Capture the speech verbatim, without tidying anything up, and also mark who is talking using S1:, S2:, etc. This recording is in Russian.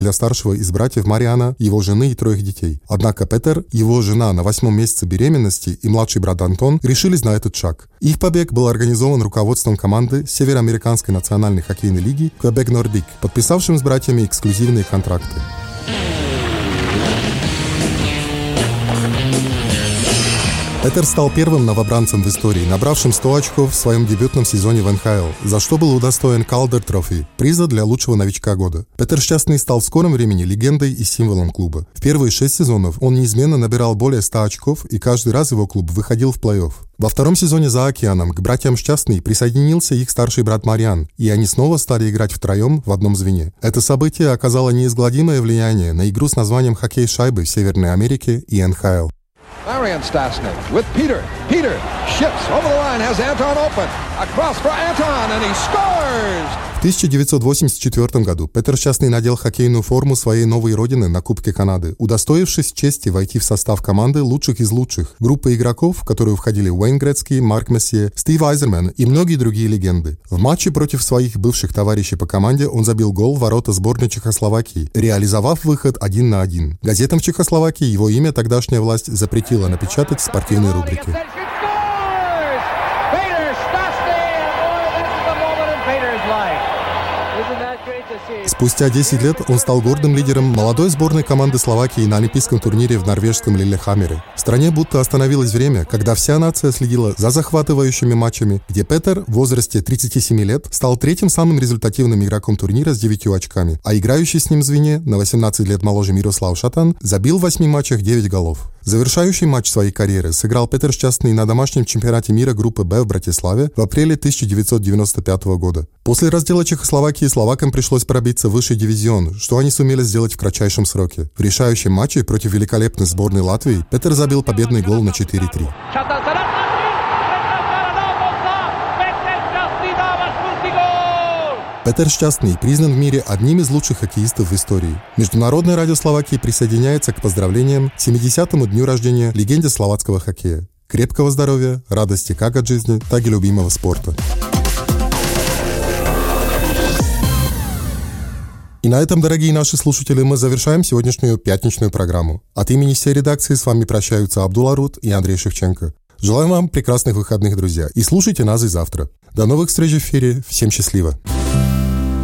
S1: для старшего из братьев Мариана, его жены и троих детей. Однако Петер, его жена на восьмом месяце беременности и младший брат Антон решились на этот шаг. Их побег был организован руководством команды Североамериканской национальной хоккейной лиги Quebec Nordic, подписавшим с братьями эксклюзивные контракты. Петер стал первым новобранцем в истории, набравшим сто очков в своем дебютном сезоне в эн ха эл, за что был удостоен Calder Trophy, приза для лучшего новичка года. Петер Счастный стал в скором времени легендой и символом клуба. В первые шесть сезонов он неизменно набирал более ста очков, и каждый раз его клуб выходил в плей-офф. Во втором сезоне за океаном к братьям Счастный присоединился их старший брат Мариан, и они снова стали играть втроем в одном звене. Это событие оказало неизгладимое влияние на игру с названием «Хоккей шайбы» в Северной Америке и эн ха эл.
S2: Marian Stastny with Peter. Peter shifts over the line, has Anton open. Across for Anton, and he scores!
S1: В тысяча девятьсот восемьдесят четвёртом году Петер Счастный надел хоккейную форму своей новой родины на Кубке Канады, удостоившись чести войти в состав команды лучших из лучших, группы игроков, в которую входили Уэйн Грецкий, Марк Месье, Стив Айзерман и многие другие легенды. В матче против своих бывших товарищей по команде он забил гол в ворота сборной Чехословакии, реализовав выход один на один. Газетам в Чехословакии его имя тогдашняя власть запретила напечатать в спортивной рубрике. Спустя десять лет он стал гордым лидером молодой сборной команды Словакии на олимпийском турнире в норвежском Лиллехаммере. В стране будто остановилось время, когда вся нация следила за захватывающими матчами, где Петер в возрасте тридцати семи лет стал третьим самым результативным игроком турнира с девятью очками, а играющий с ним в звене на восемнадцать лет моложе Мирослав Шатан забил в восьми матчах девять голов. Завершающий матч своей карьеры сыграл Петер Счастный на домашнем чемпионате мира группы Б в Братиславе в апреле тысяча девятьсот девяносто пятого года. После раздела Чехословакии словакам пришлось пробиться в высший дивизион, что они сумели сделать в кратчайшем сроке. В решающем матче против великолепной сборной Латвии Петер забил победный гол на четыре три. Петер Счастный признан в мире одним из лучших хоккеистов в истории. Международное радио Словакии присоединяется к поздравлениям к семидесятому дню рождения легенде словацкого хоккея. Крепкого здоровья, радости как от жизни, так и любимого спорта. И на этом, дорогие наши слушатели, мы завершаем сегодняшнюю пятничную программу. От имени всей редакции с вами прощаются Абдул Арут и Андрей Шевченко. Желаем вам прекрасных выходных, друзья, и слушайте нас и завтра. До новых встреч в эфире. Всем счастливо!